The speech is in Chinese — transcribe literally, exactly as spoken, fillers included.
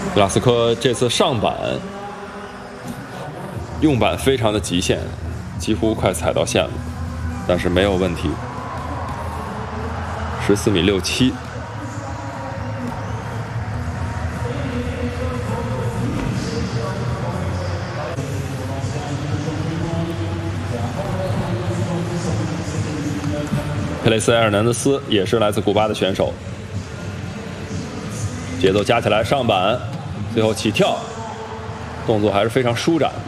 格拉斯科这次上板用板非常的极限，几乎快踩到线了，但是没有问题。十四米六七。佩雷斯·埃尔南德斯也是来自古巴的选手，节奏加起来上板，最后起跳，动作还是非常舒展。